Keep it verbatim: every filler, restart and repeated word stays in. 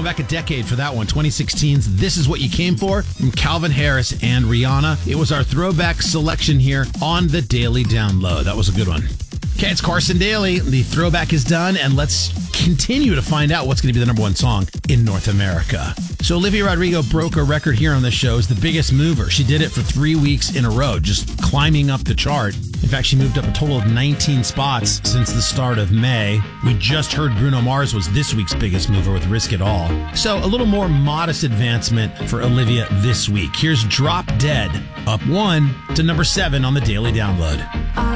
Going back a decade for that one, twenty sixteen's This Is What You Came For from Calvin Harris and Rihanna. It was our throwback selection here on the Daily Download. That was a good one. Okay, it's Carson Daly. The throwback is done, and let's continue to find out what's going to be the number one song in North America. So Olivia Rodrigo broke a record here on the show as the biggest mover. She did it for three weeks in a row, just climbing up the chart. In fact, she moved up a total of nineteen spots since the start of May. We just heard Bruno Mars was this week's biggest mover with Risk It All. So a little more modest advancement for Olivia this week. Here's Drop Dead, up one to number seven on the Daily Download.